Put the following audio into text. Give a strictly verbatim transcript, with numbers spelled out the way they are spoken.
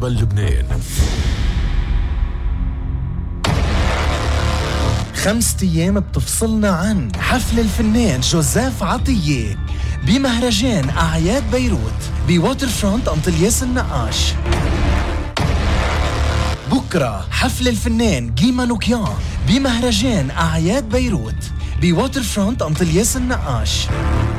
جبل لبنان. خمسة أيام بتفصلنا عن حفل الفنان جوزيف عطية بمهرجان أعياد بيروت بواتر فرونت أنطلياس النقاش. بكرة حفل الفنان جيما نوكيان بمهرجان أعياد بيروت بواتر فرونت أنطلياس النقاش.